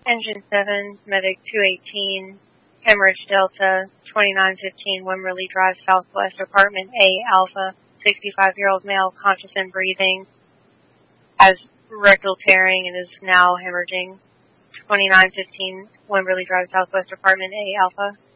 Engine 7, Medic 218, Hemorrhage Delta, 2915 Wimberley Drive Southwest, Apartment A Alpha, 65-year-old male, conscious and breathing, has rectal tearing and is now hemorrhaging. 2915 Wimberley Drive Southwest, Apartment A Alpha.